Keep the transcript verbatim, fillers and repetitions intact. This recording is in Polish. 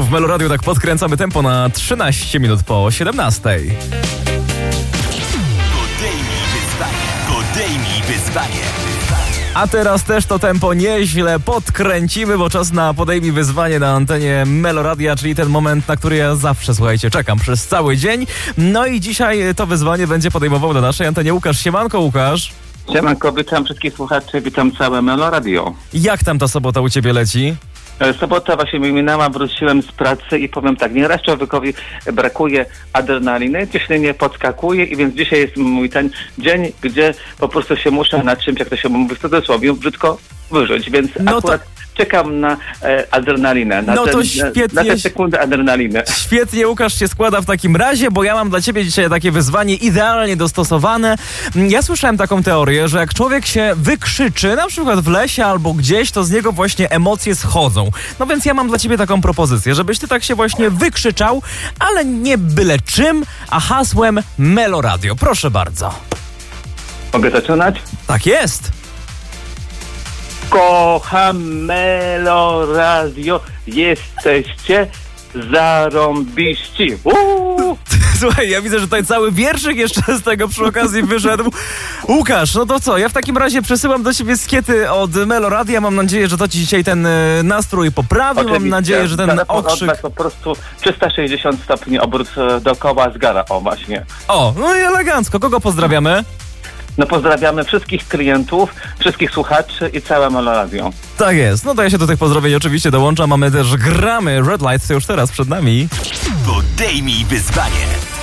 W Meloradiu tak podkręcamy tempo na trzynaście minut po siedemnastej. Podejmij wyzwanie. Podejmij wyzwanie. A teraz też to tempo nieźle podkręcimy, bo czas na podejmij wyzwanie na antenie Meloradia, czyli ten moment, na który ja zawsze, słuchajcie, czekam przez cały dzień. No i dzisiaj to wyzwanie będzie podejmował na naszej antenie Łukasz. Siemanko, Łukasz. Siemanko, witam wszystkich słuchaczy, witam całe Meloradio. Jak tam ta sobota u ciebie leci? Sobota właśnie mi minęła, wróciłem z pracy i powiem tak, nieraz człowiekowi brakuje adrenaliny, ciśnienie podskakuje i więc dzisiaj jest mój ten dzień, gdzie po prostu się muszę na czymś, jak to się mówi w cudzysłowie, brzydko wyżyć, więc no akurat to... czekam na e, adrenalinę, na, no ten, to świetnie, na tę sekundę adrenaliny. Świetnie, Łukasz się składa w takim razie, bo ja mam dla ciebie dzisiaj takie wyzwanie idealnie dostosowane. Ja słyszałem taką teorię, że jak człowiek się wykrzyczy, na przykład w lesie albo gdzieś, to z niego właśnie emocje schodzą. No więc ja mam dla ciebie taką propozycję, żebyś ty tak się właśnie wykrzyczał, ale nie byle czym, a hasłem Meloradio. Proszę bardzo. Mogę zaczynać? Tak jest. Kocham Meloradio, jesteście zarąbiści. Uuu. Słuchaj, ja widzę, że tutaj cały wierszyk jeszcze z tego przy okazji wyszedł. Łukasz, no to co? Ja w takim razie przesyłam do ciebie skiety od Meloradia. Mam nadzieję, że to ci dzisiaj ten y, nastrój poprawi. Oczywiście. Mam nadzieję, że ten Telefon okrzyk... odbędzie po prostu trzysta sześćdziesiąt stopni obrót dookoła zgara. O, właśnie. O, no i elegancko. Kogo pozdrawiamy? No pozdrawiamy wszystkich klientów, wszystkich słuchaczy i całe Meloradio. Tak jest. No to ja się do tych pozdrowień oczywiście dołączam. Mamy też gramy Red Lights już teraz przed nami. Podejmij wyzwanie.